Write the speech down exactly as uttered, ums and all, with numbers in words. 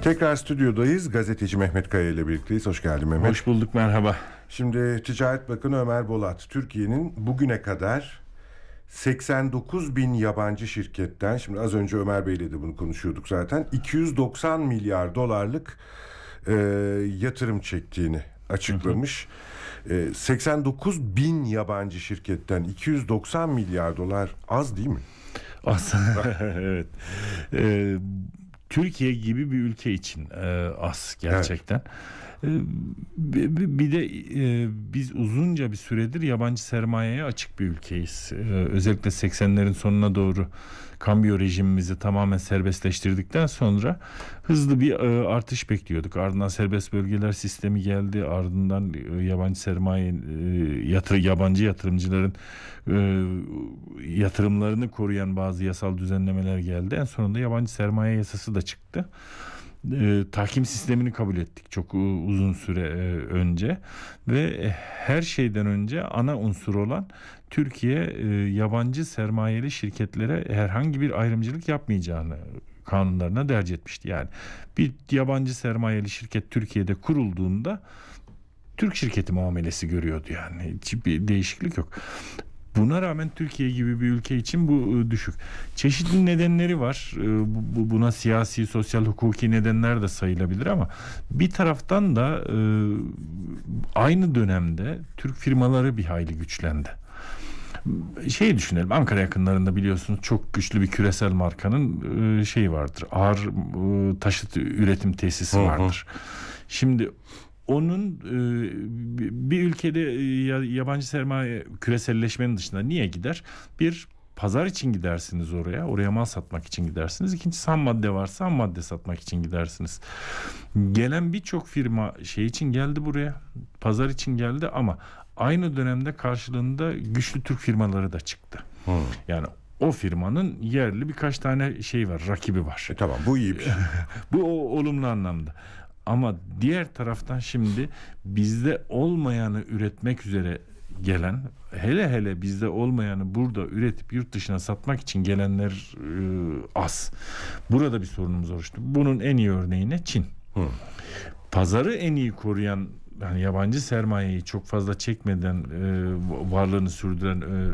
Tekrar stüdyodayız. Gazeteci Mehmet Kaya ile birlikteyiz. Hoş geldin Mehmet. Hoş bulduk, merhaba. Şimdi Ticaret Bakanı Ömer Bolat, Türkiye'nin bugüne kadar seksen dokuz bin yabancı şirketten, şimdi az önce Ömer Bey ile de bunu konuşuyorduk zaten, iki yüz doksan milyar dolarlık e, yatırım çektiğini açıklamış. Hı hı. E, seksen dokuz bin yabancı şirketten iki yüz doksan milyar dolar az değil mi? Az. Evet. Ee, Türkiye gibi bir ülke için e, az gerçekten. Evet. Bir, bir de e, biz uzunca bir süredir yabancı sermayeye açık bir ülkeyiz. E, özellikle seksenlerin sonuna doğru kambiyo rejimimizi tamamen serbestleştirdikten sonra hızlı bir e, artış bekliyorduk. Ardından serbest bölgeler sistemi geldi. Ardından e, yabancı sermaye e, yatır yabancı yatırımcıların e, yatırımlarını koruyan bazı yasal düzenlemeler geldi. En sonunda yabancı sermaye yasası da çıktı. E, tahkim sistemini kabul ettik çok uzun süre e, önce ve her şeyden önce ana unsur olan Türkiye e, yabancı sermayeli şirketlere herhangi bir ayrımcılık yapmayacağını kanunlarına derc etmişti. Yani bir yabancı sermayeli şirket Türkiye'de kurulduğunda Türk şirketi muamelesi görüyordu, yani hiçbir değişiklik yok. Buna rağmen Türkiye gibi bir ülke için bu düşük. Çeşitli nedenleri var. Buna siyasi, sosyal, hukuki nedenler de sayılabilir ama bir taraftan da aynı dönemde Türk firmaları bir hayli güçlendi. Şeyi düşünelim, Ankara yakınlarında biliyorsunuz çok güçlü bir küresel markanın şeyi vardır. Ağır taşıt üretim tesisi vardır. Hı hı. Şimdi onun bir ülkede yabancı sermaye küreselleşmenin dışında niye gider? Bir, pazar için gidersiniz oraya. Oraya mal satmak için gidersiniz. İkincisi, ham madde varsa ham madde satmak için gidersiniz. Gelen birçok firma şey için geldi buraya. Pazar için geldi ama aynı dönemde karşılığında güçlü Türk firmaları da çıktı. Hmm. Yani o firmanın yerli birkaç tane şey var, rakibi var. E tamam, bu iyi bir şey. Bu o, olumlu anlamda. Ama diğer taraftan şimdi bizde olmayanı üretmek üzere gelen, hele hele bizde olmayanı burada üretip yurt dışına satmak için gelenler e, az. Burada bir sorunumuz oluştu. Bunun en iyi örneği ne? Çin. Hı. Pazarı en iyi koruyan, yani yabancı sermayeyi çok fazla çekmeden e, varlığını sürdüren e,